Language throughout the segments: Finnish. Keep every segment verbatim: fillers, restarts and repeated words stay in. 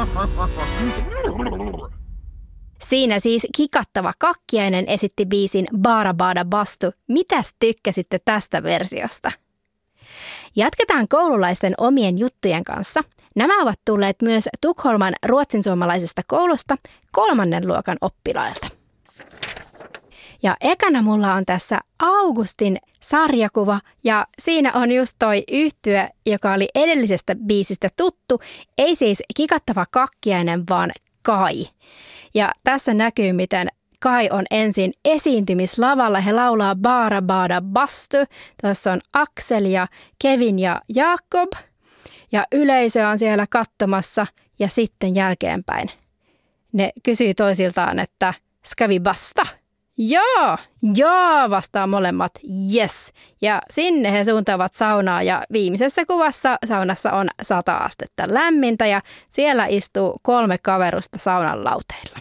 Siinä siis kikattava kakkiainen esitti biisin Bara Bada Bastu. Mitäs tykkäsitte tästä versiosta? Jatketaan koululaisten omien juttujen kanssa. Nämä ovat tulleet myös Tukholman ruotsinsuomalaisesta koulusta kolmannen luokan oppilailta. Ja ekana mulla on tässä Augustin sarjakuva ja siinä on just toi yhtye, joka oli edellisestä biisistä tuttu. Ei siis kikattava kakkiainen, vaan Kai. Ja tässä näkyy, miten Kai on ensin esiintymislavalla. He laulaa Bara Bada Bastu. Tässä on Aksel ja Kevin ja Jakob. Ja yleisö on siellä katsomassa ja sitten jälkeenpäin ne kysyy toisiltaan, että ska vi basta? Joo, joo, vastaa molemmat, yes. Ja sinne he suuntaavat saunaa ja viimeisessä kuvassa saunassa on sata astetta lämmintä ja siellä istuu kolme kaverusta saunan lauteilla.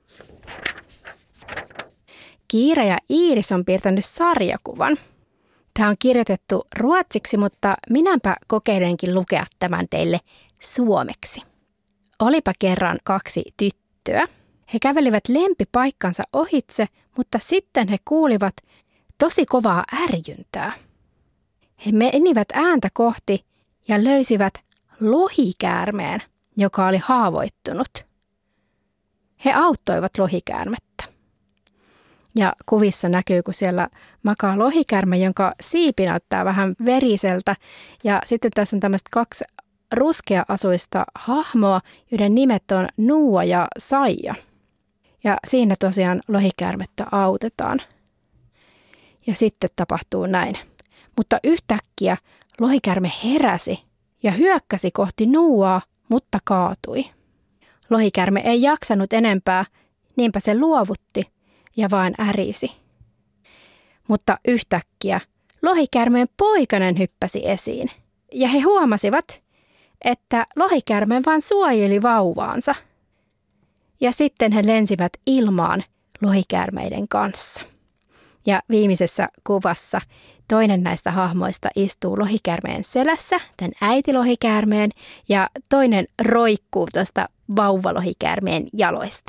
Kiira ja Iiris on piirtänyt sarjakuvan. Tämä on kirjoitettu ruotsiksi, mutta minäpä kokeilenkin lukea tämän teille suomeksi. Olipa kerran kaksi tyttöä. He kävelivät lempipaikkansa ohitse, mutta sitten he kuulivat tosi kovaa ärjyntää. He menivät ääntä kohti ja löysivät lohikäärmeen, joka oli haavoittunut. He auttoivat lohikäärmettä. Ja kuvissa näkyy, kun siellä makaa lohikäärme, jonka siipi näyttää vähän veriseltä. Ja sitten tässä on tämmöistä kaksi ruskea-asuista hahmoa, joiden nimet on Nuua ja Saija. Ja siinä tosiaan lohikäärmettä autetaan. Ja sitten tapahtuu näin. Mutta yhtäkkiä lohikäärme heräsi ja hyökkäsi kohti Nuuaa, mutta kaatui. Lohikäärme ei jaksanut enempää, niinpä se luovutti ja vain ärisi. Mutta yhtäkkiä lohikäärmeen poikanen hyppäsi esiin. Ja he huomasivat, että lohikäärme vain suojeli vauvaansa. Ja sitten he lensivät ilmaan lohikäärmeiden kanssa. Ja viimeisessä kuvassa toinen näistä hahmoista istuu lohikäärmeen selässä, tämän äitilohikäärmeen, ja toinen roikkuu tuosta vauvalohikäärmeen jaloista.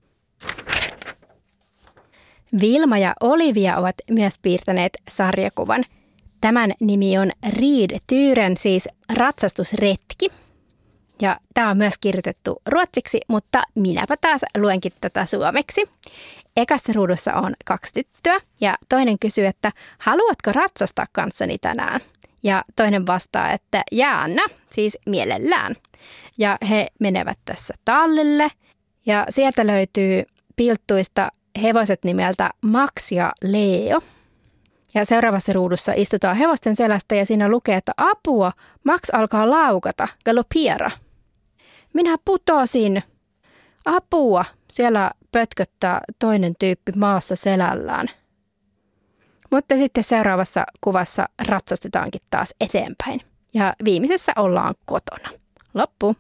Vilma ja Olivia ovat myös piirtäneet sarjakuvan. Tämän nimi on Ridturen, siis ratsastusretki. Ja tämä on myös kirjoitettu ruotsiksi, mutta minäpä taas luenkin tätä suomeksi. Ekassa ruudussa on kaksi tyttöä ja toinen kysyy, että haluatko ratsastaa kanssani tänään? Ja toinen vastaa, että jäänä, siis mielellään. Ja he menevät tässä tallille ja sieltä löytyy pilttuista hevoset nimeltä Max ja Leo. Ja seuraavassa ruudussa istutaan hevosten selästä ja siinä lukee, että apua, Max alkaa laukata, galopiera. Minä putosin. Apua, siellä pötköttää toinen tyyppi maassa selällään. Mutta sitten seuraavassa kuvassa ratsastetaankin taas eteenpäin. Ja viimeisessä ollaan kotona. Loppu.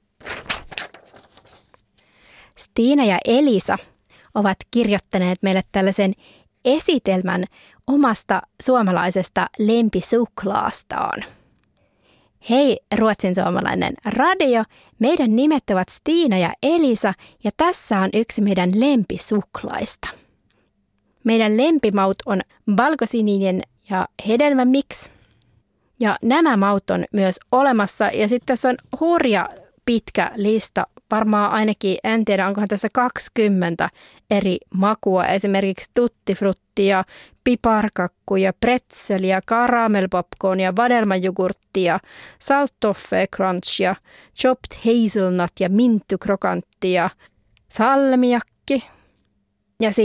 Stiina ja Elisa ovat kirjoittaneet meille tällaisen esitelmän omasta suomalaisesta lempisuklaastaan. Hei Ruotsin suomalainen radio, meidän nimet ovat Stiina ja Elisa ja tässä on yksi meidän lempisuklaista. Meidän lempimaut on valkosininen ja hedelmämix. Ja nämä maut on myös olemassa ja sitten tässä on hurja pitkä lista. Varmaan ainakin, en tiedä, onkohan tässä kaksikymmentä eri makua, esimerkiksi tuttifruttia, piparkakkuja, pretzeliä, karamellpopcornia, vadelmajogurttia, salt toffee crunchia, chopped hazelnut ja minttukrokanttia, salmiakki ja